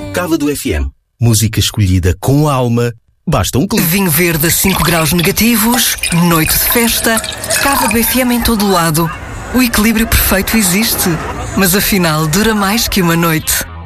Cava do FM. Música escolhida com alma. Basta um clique. Vinho verde a 5 graus negativos, noite de festa, Cava do FM em todo lado. O equilíbrio perfeito existe, mas afinal dura mais que uma noite.